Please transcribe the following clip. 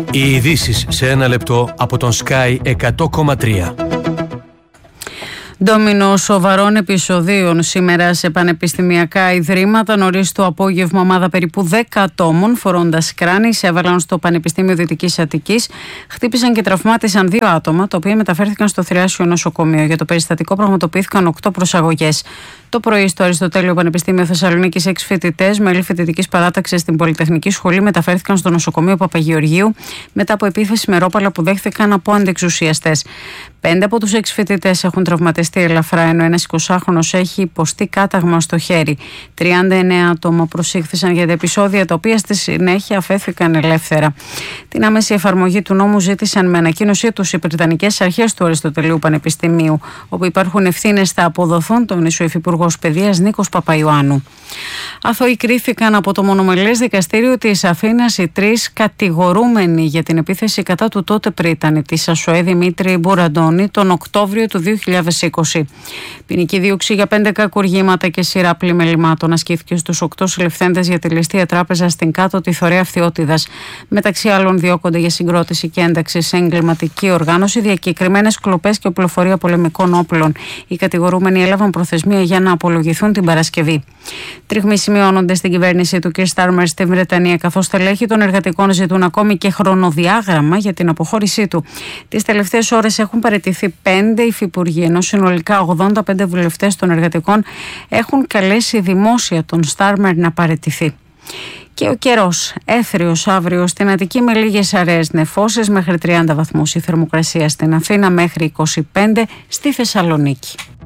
Οι ειδήσεις σε ένα λεπτό από τον Sky 100,3. Ντόμινο σοβαρών επεισοδίων σήμερα σε πανεπιστημιακά ιδρύματα. Νωρίς το απόγευμα, ομάδα περίπου 10 ατόμων, φορώντας κράνη, έβαλαν στο Πανεπιστήμιο Δυτικής Αττικής. Χτύπησαν και τραυμάτισαν 2 άτομα, τα οποία μεταφέρθηκαν στο Θριάσιο Νοσοκομείο. Για το περιστατικό πραγματοποιήθηκαν 8 προσαγωγές. Το πρωί, στο Αριστοτέλειο Πανεπιστήμιο Θεσσαλονίκης, 6 φοιτητές, μέλη φοιτητικής παράταξης στην Πολυτεχνική Σχολή, μεταφέρθηκαν στο νοσοκομείο Παπαγεωργίου μετά από επίθεση με ρόπαλα που δέχθηκαν από αντεξουσιαστές. 5 από τους 6 φοιτητές έχουν τραυματιστεί ελαφρά, ενώ ένας 20χρονος έχει υποστεί κάταγμα στο χέρι. 39 άτομα προσήχθησαν για τα επεισόδια, τα οποία στη συνέχεια αφέθηκαν ελεύθερα. Την άμεση εφαρμογή του νόμου ζήτησαν με ανακοίνωσή τους οι Βρετανικές Αρχές του Αριστοτελείου Πανεπιστημίου, όπου υπάρχουν ευθύνες θα αποδοθούν, τόνισε ο Υφυπουργός Παιδείας Νίκος Παπαϊωάννου. Αθώοι κρίθηκαν από το μονομελές δικαστήριο της Αθήνας οι 3 κατηγορούμενοι για την επίθεση κατά του τότε πρίτανη της ΑΣΟΕ Δημήτρη Μπουραντώνη τον Οκτώβριο του 2020. Ποινική δίωξη για 5 κακουργήματα και σειρά πλημελημάτων ασκήθηκε στους 8 συλληφθέντες για τη ληστεία τράπεζα στην Κάτω τη Θωρέα Φθιώτιδας. Μεταξύ άλλων, διώκονται για συγκρότηση και ένταξη σε εγκληματική οργάνωση, διακεκριμένες κλοπές και οπλοφορία πολεμικών όπλων. Οι κατηγορούμενοι έλαβαν προθεσμία για να απολογηθούν την Παρασκευή. Τριγμοί σημειώνονται στην κυβέρνηση του κ. Στάρμερ στη Βρετανία, καθώς στελέχη των εργατικών ζητούν ακόμη και χρονοδιάγραμμα για την αποχώρησή του. Τις τελευταίες ώρες έχουν παραιτηθεί 5 υφυπουργοί, ενώ συνολικά 85 βουλευτές των εργατικών έχουν καλέσει δημόσια τον Στάρμερ να παραιτηθεί. Και ο καιρός, έθριος αύριο στην Αττική με λίγες αραιές νεφώσεις μέχρι 30 βαθμούς η θερμοκρασία στην Αθήνα, μέχρι 25 στη Θεσσαλονίκη.